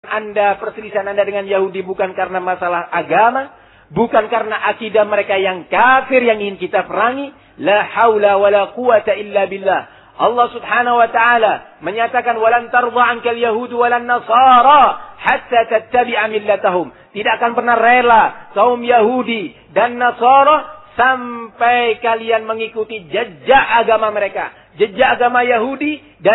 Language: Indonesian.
perselisihan Anda dengan Yahudi bukan karena masalah agama, bukan karena akidah mereka yang kafir yang ingin kita perangi. La haula wala quwata illa billah. Allah Subhanahu wa taala menyatakan walan tardha 'ankal yahudu walan nasara hatta tattabi'a millatahum. Tidak akan pernah rela kaum Yahudi dan Nasara sampai kalian mengikuti jejak agama mereka, jejak agama Yahudi dan